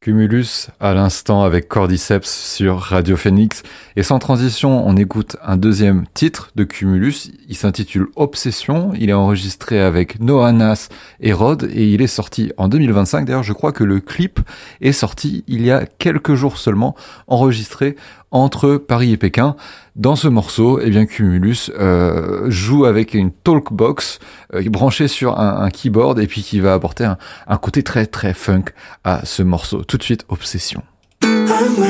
Cumulus à l'instant avec Cordyceps sur Radio Phoenix. Et sans transition, on écoute un deuxième titre de Cumulus. Il s'intitule Obsession. Il est enregistré avec Noah Nas et Rod et il est sorti en 2025. D'ailleurs, je crois que le clip est sorti il y a quelques jours seulement, enregistré entre Paris et Pékin. Dans ce morceau, eh bien Cumulus joue avec une talkbox branchée sur un keyboard et puis qui va apporter un côté très très funk à ce morceau. Tout de suite, Obsession.